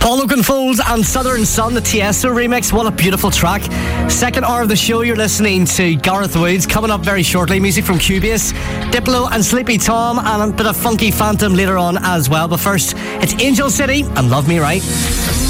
Paul Oakenfold and Southern Sun, the Tiesto remix. What a beautiful track. Second hour of the show, you're listening to Gareth Woods. Coming up very shortly, music from Cubase, Diplo and Sleepy Tom, and a bit of Funky Phantom later on as well. But first, it's Angel City and Love Me Right.